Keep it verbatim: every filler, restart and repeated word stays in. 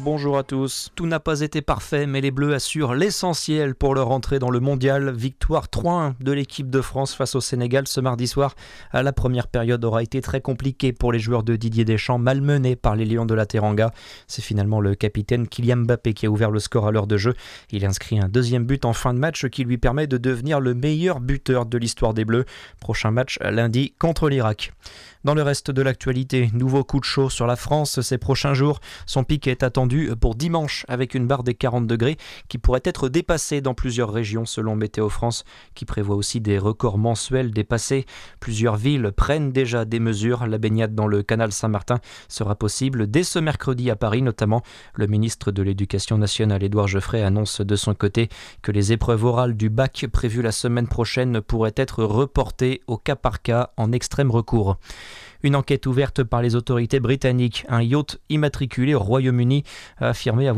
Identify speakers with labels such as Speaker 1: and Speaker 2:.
Speaker 1: bonjour à tous. Tout n'a pas été parfait, mais les Bleus assurent l'essentiel pour leur entrée dans le mondial. Victoire trois à un de l'équipe de France face au Sénégal ce mardi soir. La première période aura été très compliquée pour les joueurs de Didier Deschamps, malmenés par les Lions de la Teranga. C'est finalement le capitaine Kylian Mbappé qui a ouvert le score à l'heure de jeu. Il inscrit un deuxième but en fin de match qui lui permet de devenir le meilleur buteur de l'histoire des Bleus. Prochain match lundi contre l'Irak. Dans le reste de l'actualité, nouveau coup de chaud sur la France ces prochains jours. Son pic est attendu pour dimanche avec une barre des quarante degrés qui pourrait être dépassée dans plusieurs régions selon Météo France, qui prévoit aussi des records mensuels dépassés. Plusieurs villes prennent déjà des mesures. La baignade dans le canal Saint-Martin sera possible dès ce mercredi à Paris notamment. Le ministre de l'Éducation nationale, Édouard Geoffrey, annonce de son côté que les épreuves orales du bac prévues la semaine prochaine pourraient être reportées au cas par cas en extrême recours. Une enquête ouverte par les autorités britanniques. Un yacht immatriculé au Royaume-Uni a affirmé avoir